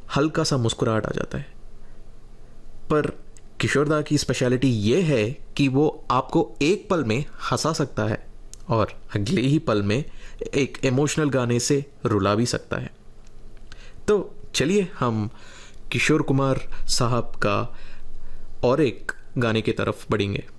हल्का सा मुस्कुराहट आ जाता है। पर किशोर दा की स्पेशलिटी ये है कि वो आपको एक पल में हंसा सकता है और अगले ही पल में एक इमोशनल गाने से रुला भी सकता है। तो चलिए हम किशोर कुमार साहब का और एक गाने की तरफ बढ़ेंगे।